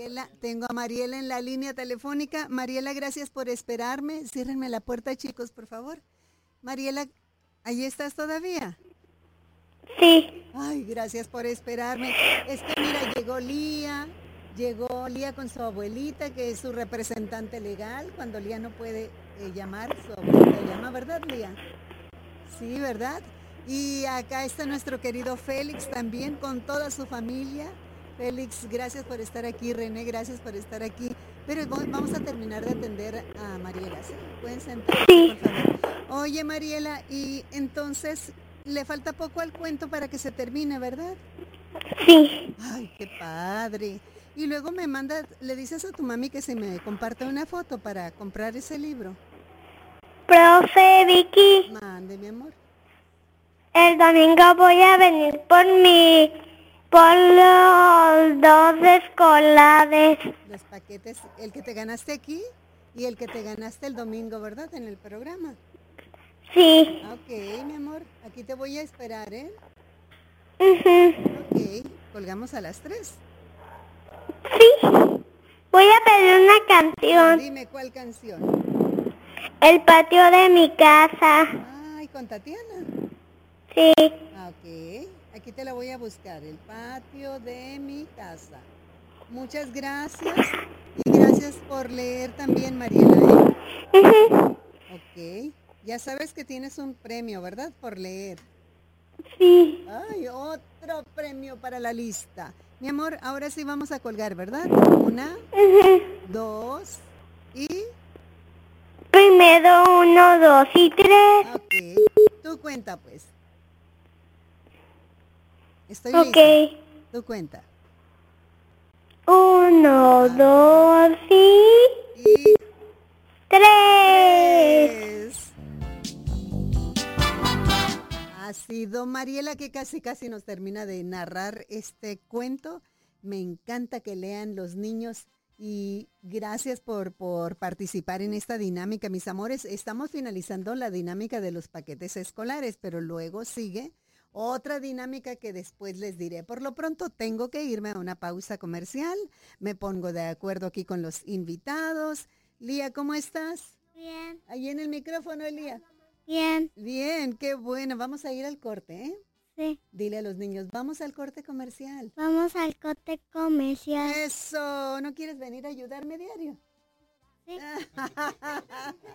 tengo a Mariela en la línea telefónica. Mariela, gracias por esperarme. Ciérrenme la puerta, chicos, por favor. Mariela, ¿ahí estás todavía? Sí. Ay, gracias por esperarme. Es que mira, llegó Lía con su abuelita, que es su representante legal. Cuando Lía no puede llamar, su abuelita llama, ¿verdad, Lía? Sí, ¿verdad? Y acá está nuestro querido Félix también con toda su familia. Félix, gracias por estar aquí. René, gracias por estar aquí. Pero vamos a terminar de atender a Mariela, ¿sí? Pueden sentarse, por Sí. favor. Oye, Mariela, y entonces le falta poco al cuento para que se termine, ¿verdad? Sí. Ay, qué padre. Y luego le dices a tu mami que se me comparte una foto para comprar ese libro. Profe Vicky, Mande, mi amor. el domingo voy a venir por los dos escolares. Los paquetes, el que te ganaste aquí y el que te ganaste el domingo, ¿verdad? En el programa. Sí. Ok, mi amor, aquí te voy a esperar, ¿eh? Mhm. Ok, colgamos a las 3. Sí. Voy a pedir una canción. Dime cuál canción. El patio de mi casa. Ay, con Tatiana. Sí. Ok, aquí te la voy a buscar, el patio de mi casa. Muchas gracias y gracias por leer también, Mariela, ¿eh? Mhm. Ok, ya sabes que tienes un premio, ¿verdad? Por leer. Sí. Ay, otro premio para la lista. Mi amor, ahora sí vamos a colgar, ¿verdad? 1, Mhm. 2 y... Primero 1, 2 y 3. Ok, tú cuenta pues. Estoy Ok. lista. Tú cuenta. 1, Ajá. 2 y Y 3. 3. Ha sido Mariela que casi nos termina de narrar este cuento. Me encanta que lean los niños y gracias por participar en esta dinámica, mis amores. Estamos finalizando la dinámica de los paquetes escolares, pero luego sigue otra dinámica que después les diré. Por lo pronto tengo que irme a una pausa comercial. Me pongo de acuerdo aquí con los invitados. Lía, ¿cómo estás? Bien. Ahí en el micrófono, Lía. Bien. Bien, qué bueno. Vamos a ir al corte, ¿eh? Sí. Dile a los niños, vamos al corte comercial. Vamos al corte comercial. Eso, ¿no quieres venir a ayudarme diario? Sí.